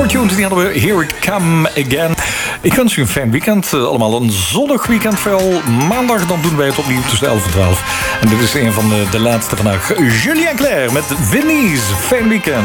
Fortunes, die hadden we Here It Come Again. Ik wens u een fijn weekend. Allemaal een zonnig weekend vooral. Maandag dan doen wij het opnieuw tussen 11 en 12. En dit is een van de laatste vandaag. Julien Clerc met Venise. Fijn weekend.